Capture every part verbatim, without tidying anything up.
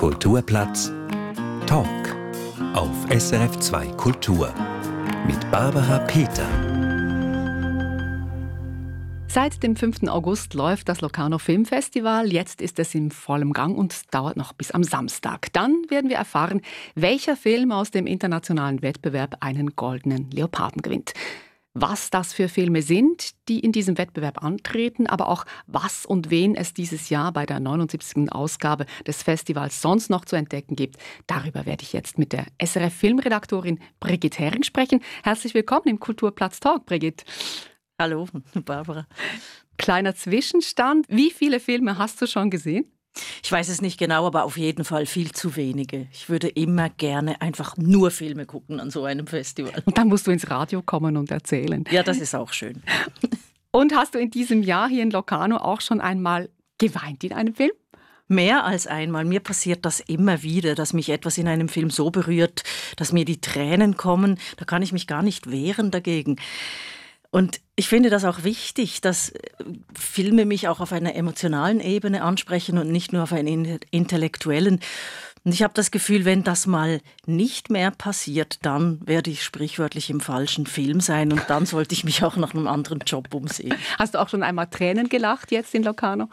Kulturplatz Talk auf S R F zwei Kultur mit Barbara Peter. Seit dem fünften August läuft das Locarno Filmfestival. Jetzt ist es in vollem Gang und dauert noch bis am Samstag. Dann werden wir erfahren, welcher Film aus dem internationalen Wettbewerb einen goldenen Leoparden gewinnt. Was das für Filme sind, die in diesem Wettbewerb antreten, aber auch was und wen es dieses Jahr bei der neunundsiebzigsten Ausgabe des Festivals sonst noch zu entdecken gibt. Darüber werde ich jetzt mit der S R F-Filmredaktorin Brigitte Hering sprechen. Herzlich willkommen im Kulturplatz Talk, Brigitte. Hallo, Barbara. Kleiner Zwischenstand. Wie viele Filme hast du schon gesehen? Ich weiß es nicht genau, aber auf jeden Fall viel zu wenige. Ich würde immer gerne einfach nur Filme gucken an so einem Festival. Und dann musst du ins Radio kommen und erzählen. Ja, das ist auch schön. Und hast du in diesem Jahr hier in Locarno auch schon einmal geweint in einem Film? Mehr als einmal. Mir passiert das immer wieder, dass mich etwas in einem Film so berührt, dass mir die Tränen kommen. Da kann ich mich gar nicht wehren dagegen. Und ich finde das auch wichtig, dass Filme mich auch auf einer emotionalen Ebene ansprechen und nicht nur auf einer intellektuellen. Und ich habe das Gefühl, wenn das mal nicht mehr passiert, dann werde ich sprichwörtlich im falschen Film sein und dann sollte ich mich auch nach einem anderen Job umsehen. Hast du auch schon einmal Tränen gelacht jetzt in Locarno?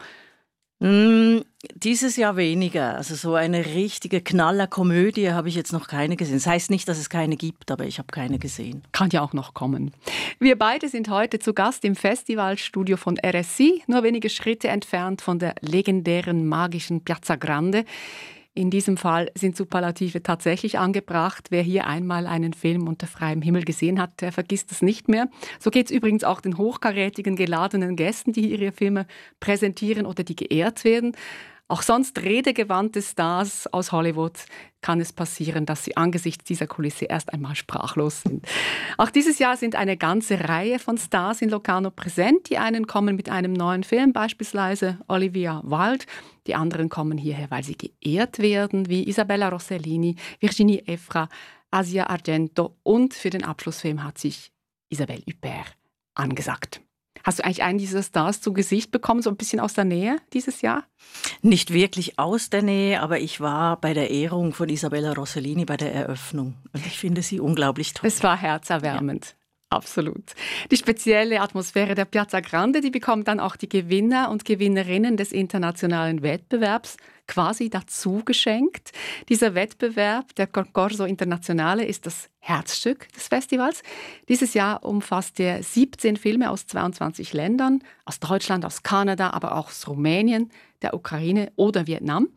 Mm, dieses Jahr weniger. Also so eine richtige Knallerkomödie habe ich jetzt noch keine gesehen. Das heißt nicht, dass es keine gibt, aber ich habe keine gesehen. Kann ja auch noch kommen. Wir beide sind heute zu Gast im Festivalstudio von R S I, nur wenige Schritte entfernt von der legendären magischen Piazza Grande. In diesem Fall sind Superlative tatsächlich angebracht. Wer hier einmal einen Film unter freiem Himmel gesehen hat, der vergisst es nicht mehr. So geht es übrigens auch den hochkarätigen, geladenen Gästen, die hier ihre Filme präsentieren oder die geehrt werden. Auch sonst redegewandte Stars aus Hollywood kann es passieren, dass sie angesichts dieser Kulisse erst einmal sprachlos sind. Auch dieses Jahr sind eine ganze Reihe von Stars in Locarno präsent. Die einen kommen mit einem neuen Film, beispielsweise Olivia Wilde. Die anderen kommen hierher, weil sie geehrt werden, wie Isabella Rossellini, Virginie Efira, Asia Argento. Und für den Abschlussfilm hat sich Isabelle Huppert angesagt. Hast du eigentlich einen dieser Stars zu Gesicht bekommen, so ein bisschen aus der Nähe dieses Jahr? Nicht wirklich aus der Nähe, aber ich war bei der Ehrung von Isabella Rossellini bei der Eröffnung. Und ich finde sie unglaublich toll. Es war herzerwärmend. Ja. Absolut. Die spezielle Atmosphäre der Piazza Grande, die bekommen dann auch die Gewinner und Gewinnerinnen des internationalen Wettbewerbs quasi dazu geschenkt. Dieser Wettbewerb, der Concorso Internazionale, ist das Herzstück des Festivals. Dieses Jahr umfasst er siebzehn Filme aus zweiundzwanzig Ländern, aus Deutschland, aus Kanada, aber auch aus Rumänien, der Ukraine oder Vietnam.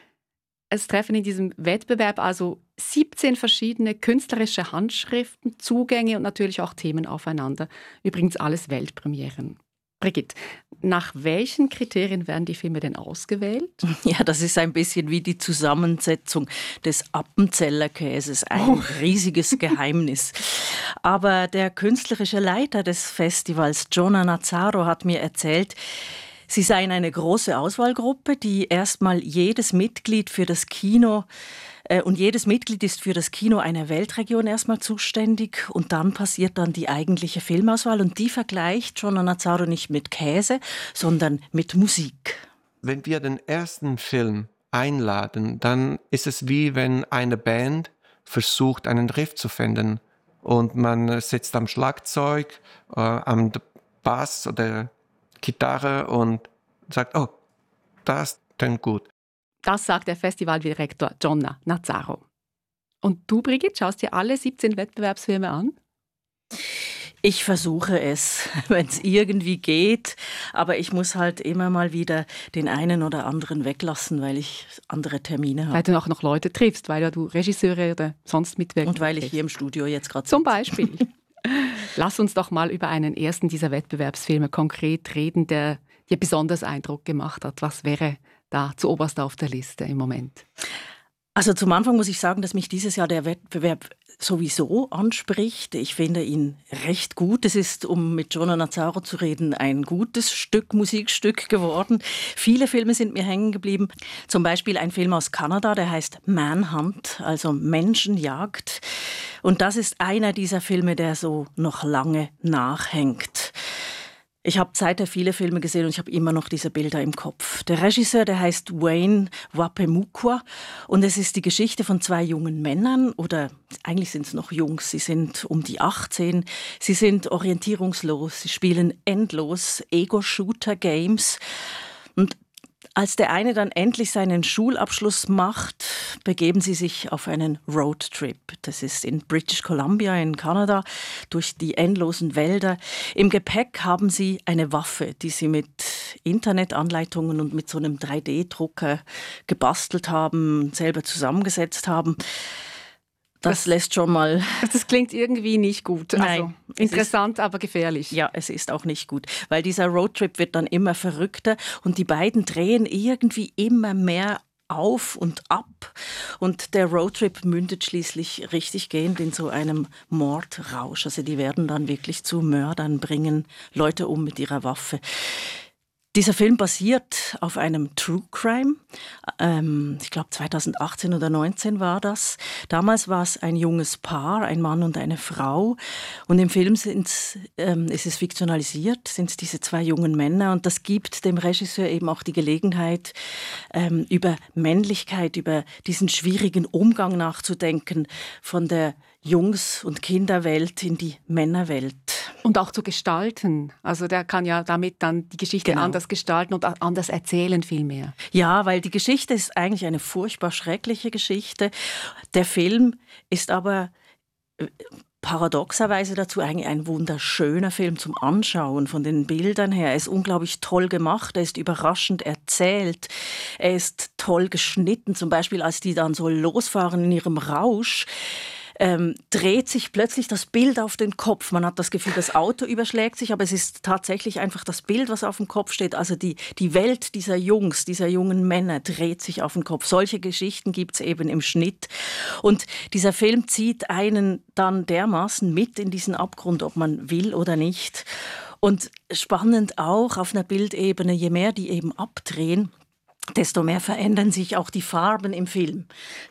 Es treffen in diesem Wettbewerb also siebzehn verschiedene künstlerische Handschriften, Zugänge und natürlich auch Themen aufeinander. Übrigens alles Weltpremieren. Brigitte, nach welchen Kriterien werden die Filme denn ausgewählt? Ja, das ist ein bisschen wie die Zusammensetzung des Appenzeller Käses. Ein oh. riesiges Geheimnis. Aber der künstlerische Leiter des Festivals, Jonah Nazzaro, hat mir erzählt, sie seien eine große Auswahlgruppe, die erstmal jedes Mitglied für das Kino äh, und jedes Mitglied ist für das Kino einer Weltregion erstmal zuständig und dann passiert dann die eigentliche Filmauswahl und die vergleicht Jonah Nazzaro nicht mit Käse, sondern mit Musik. Wenn wir den ersten Film einladen, dann ist es wie wenn eine Band versucht, einen Riff zu finden und man sitzt am Schlagzeug, äh, am Bass oder Gitarre und sagt, oh, das klingt gut. Das sagt der Festivaldirektor Jonah Nazzaro. Und du, Brigitte, schaust dir alle siebzehn Wettbewerbsfilme an? Ich versuche es, wenn es irgendwie geht, aber ich muss halt immer mal wieder den einen oder anderen weglassen, weil ich andere Termine habe. Weil du auch noch Leute triffst, weil du Regisseure oder sonst mitwirkst. Und weil ich hier im Studio jetzt gerade Zum Beispiel. Lass uns doch mal über einen ersten dieser Wettbewerbsfilme konkret reden, der dir besonders Eindruck gemacht hat. Was wäre da zuoberst auf der Liste im Moment? Also zum Anfang muss ich sagen, dass mich dieses Jahr der Wettbewerb sowieso anspricht. Ich finde ihn recht gut. Es ist, um mit Jonah Nazzaro zu reden, ein gutes Stück, Musikstück geworden. Viele Filme sind mir hängen geblieben. Zum Beispiel ein Film aus Kanada, der heißt Manhunt, also Menschenjagd. Und das ist einer dieser Filme, der so noch lange nachhängt. Ich habe seither viele Filme gesehen und ich habe immer noch diese Bilder im Kopf. Der Regisseur, der heißt Wayne Wapemukwa und es ist die Geschichte von zwei jungen Männern oder eigentlich sind es noch Jungs, sie sind um die achtzehn, sie sind orientierungslos, sie spielen endlos Ego-Shooter-Games und als der eine dann endlich seinen Schulabschluss macht, begeben sie sich auf einen Roadtrip. Das ist in British Columbia in Kanada, durch die endlosen Wälder. Im Gepäck haben sie eine Waffe, die sie mit Internetanleitungen und mit so einem drei D Drucker gebastelt haben, selber zusammengesetzt haben. Das, das lässt schon mal... Das klingt irgendwie nicht gut. Nein, also, interessant, ist, aber gefährlich. Ja, es ist auch nicht gut, weil dieser Roadtrip wird dann immer verrückter und die beiden drehen irgendwie immer mehr auf und ab. Und der Roadtrip mündet schließlich richtig gehend in so einem Mordrausch. Also die werden dann wirklich zu Mördern, bringen Leute um mit ihrer Waffe. Dieser Film basiert auf einem True Crime. Ähm, ich glaube zweitausendachtzehn oder neunzehn war das. Damals war es ein junges Paar, ein Mann und eine Frau. Und im Film sind's, ähm, ist es fiktionalisiert, sind es diese zwei jungen Männer. Und das gibt dem Regisseur eben auch die Gelegenheit, ähm, über Männlichkeit, über diesen schwierigen Umgang nachzudenken von der Jungs- und Kinderwelt in die Männerwelt. Und auch zu gestalten. Also der kann ja damit dann die Geschichte genau. anders gestalten und anders erzählen vielmehr. Ja, weil die Geschichte ist eigentlich eine furchtbar schreckliche Geschichte. Der Film ist aber paradoxerweise dazu eigentlich ein wunderschöner Film zum Anschauen von den Bildern her. Er ist unglaublich toll gemacht, er ist überraschend erzählt, er ist toll geschnitten. Zum Beispiel, als die dann so losfahren in ihrem Rausch, Ähm, dreht sich plötzlich das Bild auf den Kopf. Man hat das Gefühl, das Auto überschlägt sich, aber es ist tatsächlich einfach das Bild, was auf dem Kopf steht. Also die, die Welt dieser Jungs, dieser jungen Männer dreht sich auf den Kopf. Solche Geschichten gibt es eben im Schnitt. Und dieser Film zieht einen dann dermaßen mit in diesen Abgrund, ob man will oder nicht. Und spannend auch auf einer Bildebene, je mehr die eben abdrehen, desto mehr verändern sich auch die Farben im Film.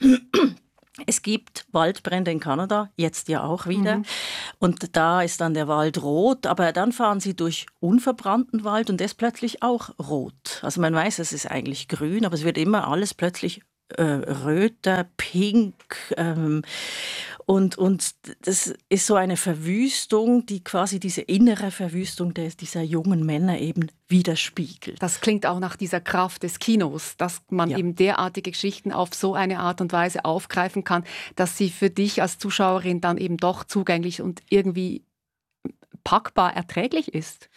Es gibt Waldbrände in Kanada, jetzt ja auch wieder. Mhm. Und da ist dann der Wald rot, aber dann fahren sie durch unverbrannten Wald und der ist plötzlich auch rot. Also man weiß, es ist eigentlich grün, aber es wird immer alles plötzlich äh, röter, pink. Ähm, und, und das ist so eine Verwüstung, die quasi diese innere Verwüstung des, dieser jungen Männer eben widerspiegelt. Das klingt auch nach dieser Kraft des Kinos, dass man ja. eben derartige Geschichten auf so eine Art und Weise aufgreifen kann, dass sie für dich als Zuschauerin dann eben doch zugänglich und irgendwie packbar erträglich ist.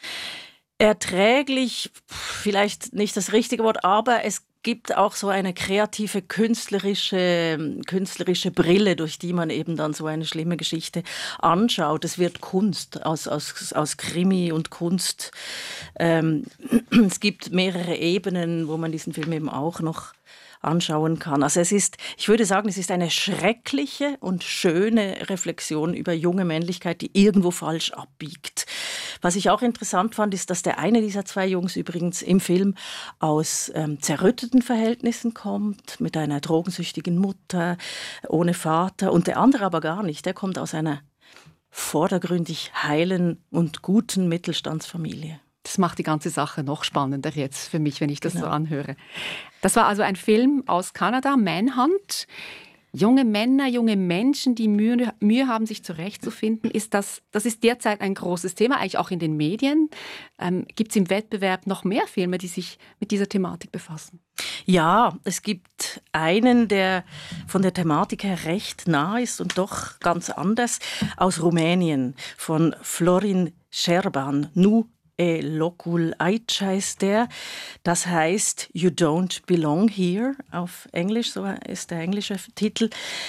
Erträglich, vielleicht nicht das richtige Wort, aber es gibt auch so eine kreative, künstlerische, künstlerische Brille, durch die man eben dann so eine schlimme Geschichte anschaut. Es wird Kunst aus, aus, aus Krimi und Kunst. Ähm, es gibt mehrere Ebenen, wo man diesen Film eben auch noch anschauen kann. Also es ist, ich würde sagen, es ist eine schreckliche und schöne Reflexion über junge Männlichkeit, die irgendwo falsch abbiegt. Was ich auch interessant fand, ist, dass der eine dieser zwei Jungs übrigens im Film aus ähm, zerrütteten Verhältnissen kommt, mit einer drogensüchtigen Mutter, ohne Vater, und der andere aber gar nicht. Der kommt aus einer vordergründig heilen und guten Mittelstandsfamilie. Das macht die ganze Sache noch spannender jetzt für mich, wenn ich das genau. so anhöre. Das war also ein Film aus Kanada, Manhunt. Junge Männer, junge Menschen, die Mühe, Mühe haben, sich zurechtzufinden, ist das, das ist derzeit ein großes Thema, eigentlich auch in den Medien. Ähm, gibt es im Wettbewerb noch mehr Filme, die sich mit dieser Thematik befassen? Ja, es gibt einen, der von der Thematik her recht nah ist und doch ganz anders, aus Rumänien, von Florin Șerban, Nu e locul aici heißt der. Das heißt You Don't Belong Here auf Englisch, so ist der englische Titel.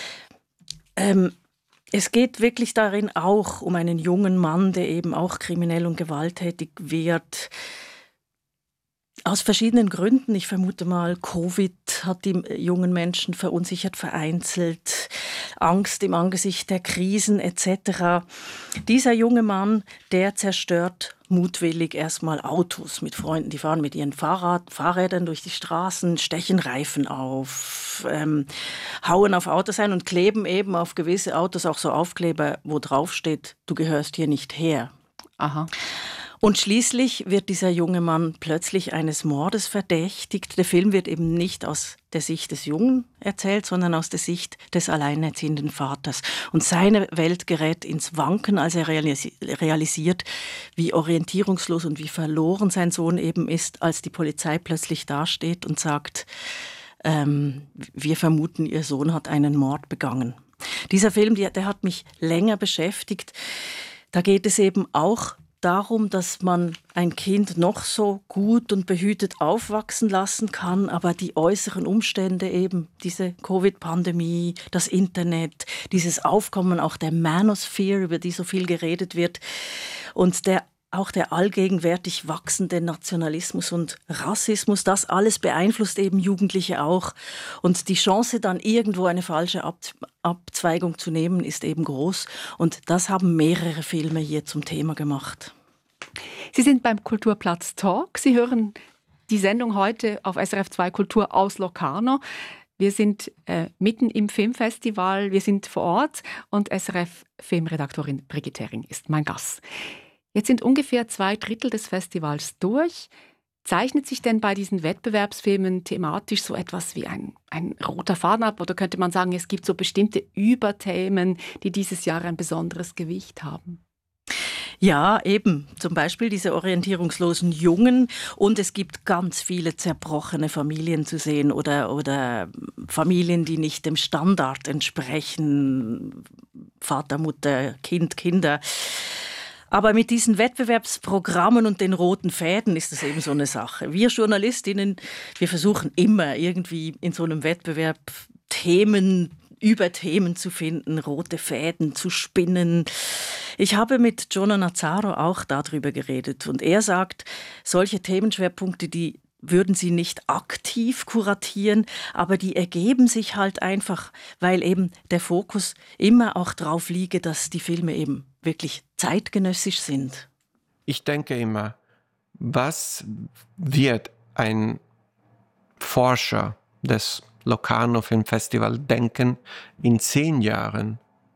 Ähm, es geht wirklich darin auch um einen jungen Mann, der eben auch kriminell und gewalttätig wird. Aus verschiedenen Gründen. Ich vermute mal, Covid hat die jungen Menschen verunsichert, vereinzelt, Angst im Angesicht der Krisen et cetera. Dieser junge Mann, der zerstört mutwillig erstmal Autos mit Freunden. Die fahren mit ihren Fahrrad, Fahrrädern durch die Straßen, stechen Reifen auf, ähm, hauen auf Autos ein und kleben eben auf gewisse Autos auch so Aufkleber, wo drauf steht, du gehörst hier nicht her. Aha. Und schließlich wird dieser junge Mann plötzlich eines Mordes verdächtigt. Der Film wird eben nicht aus der Sicht des Jungen erzählt, sondern aus der Sicht des alleinerziehenden Vaters. Und seine Welt gerät ins Wanken, als er realisi- realisiert, wie orientierungslos und wie verloren sein Sohn eben ist, als die Polizei plötzlich dasteht und sagt, ähm, wir vermuten, Ihr Sohn hat einen Mord begangen. Dieser Film, der, der hat mich länger beschäftigt. Da geht es eben auch darum, dass man ein Kind noch so gut und behütet aufwachsen lassen kann, aber die äußeren Umstände eben, diese Covid-Pandemie, das Internet, dieses Aufkommen auch der Manosphere, über die so viel geredet wird, und der auch der allgegenwärtig wachsende Nationalismus und Rassismus, das alles beeinflusst eben Jugendliche auch. Und die Chance, dann irgendwo eine falsche Ab- Abzweigung zu nehmen, ist eben groß. Und das haben mehrere Filme hier zum Thema gemacht. Sie sind beim Kulturplatz Talk. Sie hören die Sendung heute auf S R F zwei Kultur aus Locarno. Wir sind äh, mitten im Filmfestival, wir sind vor Ort und S R F-Filmredaktorin Brigitte Hering ist mein Gast. Jetzt sind ungefähr zwei Drittel des Festivals durch. Zeichnet sich denn bei diesen Wettbewerbsfilmen thematisch so etwas wie ein, ein roter Faden ab? Oder könnte man sagen, es gibt so bestimmte Überthemen, die dieses Jahr ein besonderes Gewicht haben? Ja, eben. Zum Beispiel diese orientierungslosen Jungen. Und es gibt ganz viele zerbrochene Familien zu sehen oder, oder Familien, die nicht dem Standard entsprechen. Vater, Mutter, Kind, Kinder. Aber mit diesen Wettbewerbsprogrammen und den roten Fäden ist das eben so eine Sache. Wir Journalistinnen, wir versuchen immer irgendwie in so einem Wettbewerb Themen, über Themen zu finden, rote Fäden zu spinnen. Ich habe mit Jonah Nazaro auch darüber geredet und er sagt, solche Themenschwerpunkte, die würden sie nicht aktiv kuratieren, aber die ergeben sich halt einfach, weil eben der Fokus immer auch drauf liege, dass die Filme eben wirklich zeitgenössisch sind. Ich denke immer, was wird ein Forscher des Locarno Film Festival denken in zehn Jahren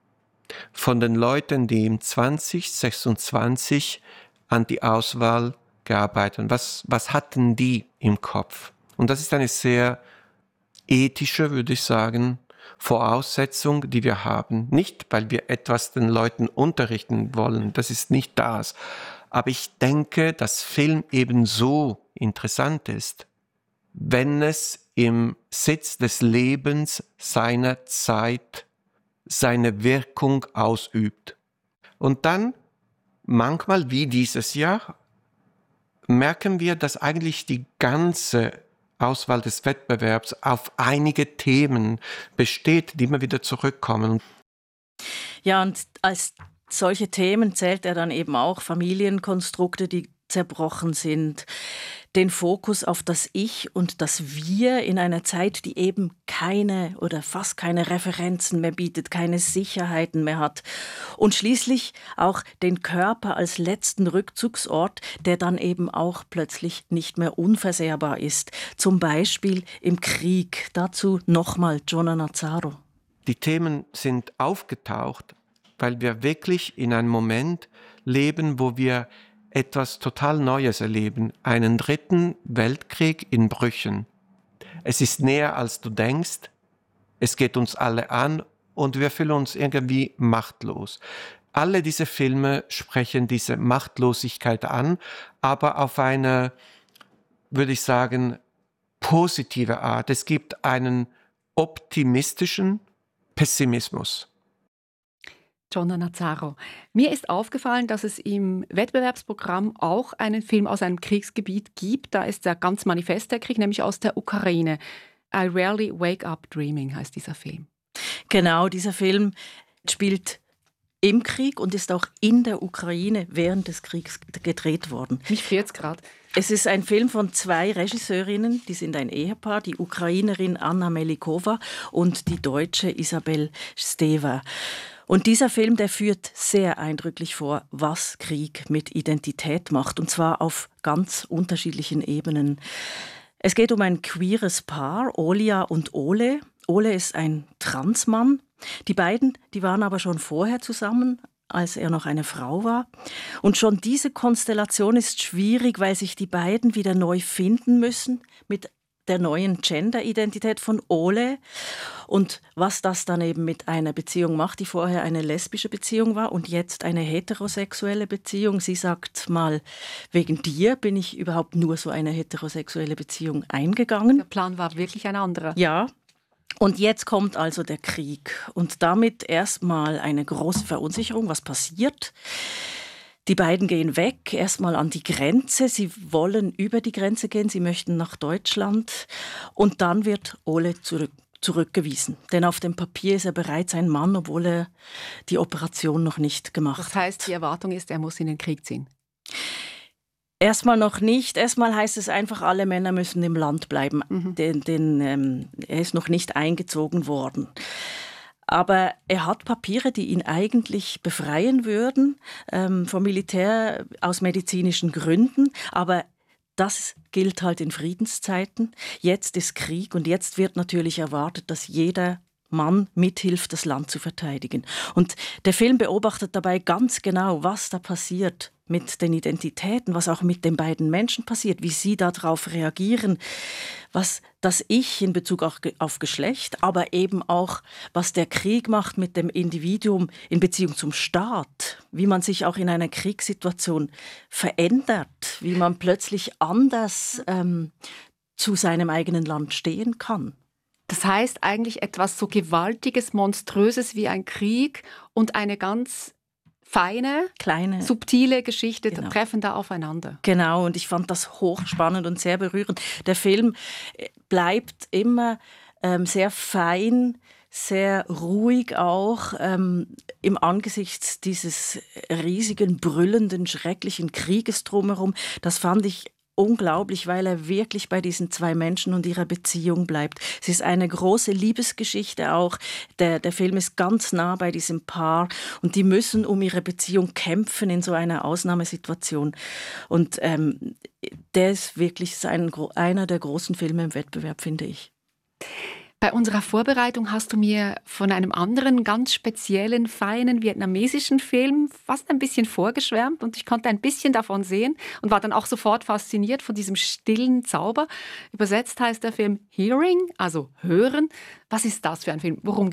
von den Leuten, die im zwanzig sechsundzwanzig an die Auswahl gearbeitet haben? Was, was hatten die im Kopf? Und das ist eine sehr ethische, würde ich sagen, Voraussetzung, die wir haben. Nicht, weil wir etwas den Leuten unterrichten wollen, das ist nicht das. Aber ich denke, dass Film eben so interessant ist, wenn es im Sitz des Lebens seiner Zeit seine Wirkung ausübt. Und dann, manchmal wie dieses Jahr, merken wir, dass eigentlich die ganze Auswahl des Wettbewerbs auf einige Themen besteht, die immer wieder zurückkommen. Ja, und als solche Themen zählt er dann eben auch Familienkonstrukte, die zerbrochen sind, den Fokus auf das Ich und das Wir in einer Zeit, die eben keine oder fast keine Referenzen mehr bietet, keine Sicherheiten mehr hat. Und schließlich auch den Körper als letzten Rückzugsort, der dann eben auch plötzlich nicht mehr unversehrbar ist. Zum Beispiel im Krieg. Dazu nochmal Jonah Nazaro. Die Themen sind aufgetaucht, weil wir wirklich in einem Moment leben, wo wir etwas total Neues erleben, einen dritten Weltkrieg in Brüchen. Es ist näher, als du denkst, es geht uns alle an und wir fühlen uns irgendwie machtlos. Alle diese Filme sprechen diese Machtlosigkeit an, aber auf eine, würde ich sagen, positive Art. Es gibt einen optimistischen Pessimismus. Jonah Nazaro. Mir ist aufgefallen, dass es im Wettbewerbsprogramm auch einen Film aus einem Kriegsgebiet gibt. Da ist der ganz manifest der Krieg, nämlich aus der Ukraine. I Rarely Wake Up Dreaming heißt dieser Film. Genau, dieser Film spielt im Krieg und ist auch in der Ukraine während des Kriegs gedreht worden. Mich friert es gerade. Es ist ein Film von zwei Regisseurinnen, die sind ein Ehepaar, die Ukrainerin Anna Melikova und die Deutsche Isabel Stever. Und dieser Film, der führt sehr eindrücklich vor, was Krieg mit Identität macht, und zwar auf ganz unterschiedlichen Ebenen. Es geht um ein queeres Paar, Olia und Ole. Ole ist ein Transmann. Die beiden, die waren aber schon vorher zusammen, als er noch eine Frau war. Und schon diese Konstellation ist schwierig, weil sich die beiden wieder neu finden müssen mit der neuen Gender-Identität von Ole und was das dann eben mit einer Beziehung macht, die vorher eine lesbische Beziehung war und jetzt eine heterosexuelle Beziehung. Sie sagt mal, wegen dir bin ich überhaupt nur so eine heterosexuelle Beziehung eingegangen. Der Plan war wirklich ein anderer. Ja. Und jetzt kommt also der Krieg und damit erstmal eine große Verunsicherung, was passiert. Die beiden gehen weg, erstmal an die Grenze. Sie wollen über die Grenze gehen, sie möchten nach Deutschland. Und dann wird Ole zurück, zurückgewiesen. Denn auf dem Papier ist er bereits ein Mann, obwohl er die Operation noch nicht gemacht hat. Das heißt, die Erwartung ist, er muss in den Krieg ziehen. Erstmal noch nicht. Erstmal heißt es einfach, alle Männer müssen im Land bleiben. Mhm. Den, den, ähm, er ist noch nicht eingezogen worden. Aber er hat Papiere, die ihn eigentlich befreien würden ähm, vom Militär aus medizinischen Gründen. Aber das gilt halt in Friedenszeiten. Jetzt ist Krieg und jetzt wird natürlich erwartet, dass jeder Mann mithilft, das Land zu verteidigen. Und der Film beobachtet dabei ganz genau, was da passiert mit den Identitäten, was auch mit den beiden Menschen passiert, wie sie darauf reagieren, was das Ich in Bezug auch auf Geschlecht, aber eben auch, was der Krieg macht mit dem Individuum in Beziehung zum Staat, wie man sich auch in einer Kriegssituation verändert, wie man plötzlich anders ähm, zu seinem eigenen Land stehen kann. Das heißt eigentlich etwas so Gewaltiges, Monströses wie ein Krieg und eine ganz feine, kleine, subtile Geschichte genau. treffen da aufeinander. Genau, und ich fand das hochspannend und sehr berührend. Der Film bleibt immer ähm, sehr fein, sehr ruhig auch ähm, im Angesicht dieses riesigen, brüllenden, schrecklichen Krieges drumherum. Das fand ich unglaublich, weil er wirklich bei diesen zwei Menschen und ihrer Beziehung bleibt. Es ist eine große Liebesgeschichte auch. Der, der Film ist ganz nah bei diesem Paar und die müssen um ihre Beziehung kämpfen in so einer Ausnahmesituation. Und ähm, der ist wirklich ein, einer der großen Filme im Wettbewerb, finde ich. Bei unserer Vorbereitung hast du mir von einem anderen, ganz speziellen, feinen vietnamesischen Film fast ein bisschen vorgeschwärmt und ich konnte ein bisschen davon sehen und war dann auch sofort fasziniert von diesem stillen Zauber. Übersetzt heißt der Film Hearing, also Hören. Was ist das für ein Film? Worum